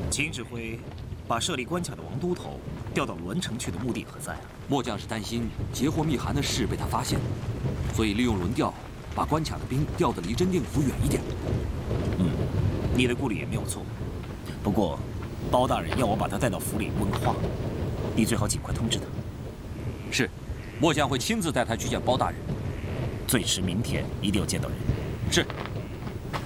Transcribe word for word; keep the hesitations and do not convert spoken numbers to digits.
秦指挥把设立关卡的王都头调到栾城去的目的何在啊？ 末将是担心截获密函的事被他发现，所以利用轮调，把关卡的兵调得离真定府远一点。 嗯，你的顾虑也没有错。不过，包大人要我把他带到府里问话，你最好尽快通知他。 是，末将会亲自带他去见包大人。 最迟明天一定要见到人。 是。